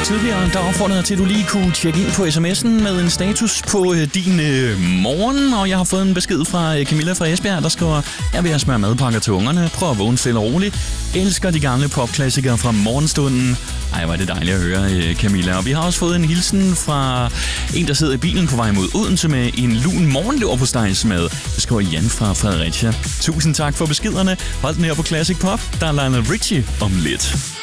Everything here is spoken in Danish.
Tidligere der opfordrede jeg til, at du lige kunne tjekke ind på sms'en med en status på din morgen, og jeg har fået en besked fra Camilla fra Esbjerg, der skriver: jeg er ved at smøre madpakker til ungerne, prøv at vågne stille og roligt, elsker de gamle popklassikere fra morgenstunden. Ej, var det dejligt at høre, Camilla. Og vi har også fået en hilsen fra en, der sidder i bilen på vej mod Odense med en lun morgenleverpostejsmad. Det skriver Jan fra Fredericia. Tusind tak for beskederne. Hold den her på Classic Pop. Der er Lionel Richie om lidt.